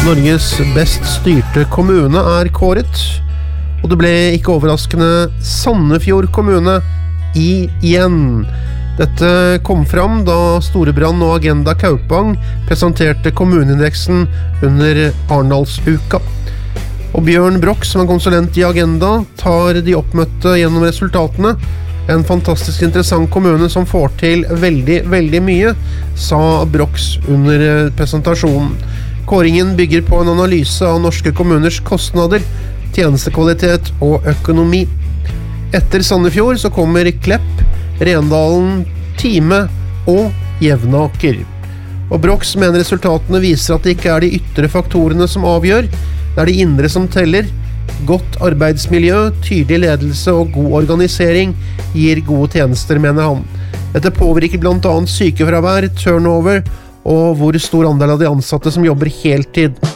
Norges best styrte kommune kåret, og det ble ikke overraskende Sandefjord kommune igjen. Dette kom fram da Storebrand og Agenda Kaupang presenterte kommuneindeksen under Arendalsuka. Og Bjørn Broch, som konsulent I Agenda, tar de oppmøtte gjennom resultatene. En fantastisk interessant kommune som får til veldig, veldig mye, sa Broch under presentasjonen. Kåringen bygger på en analyse av norske kommuners kostnader, tjenestekvalitet og økonomi. Etter Sandefjord så kommer Klepp, Rendalen, Time og Jevnaker. Og Broch mener resultatene viser at det ikke de ytre faktorene som avgjør, det de indre som teller. Godt arbeidsmiljø, tydelig ledelse og god organisering gir gode tjenester, mener han. Dette påvirker blant annet sykefravær, turnover og hvor stor andel av de ansatte som jobber heltid.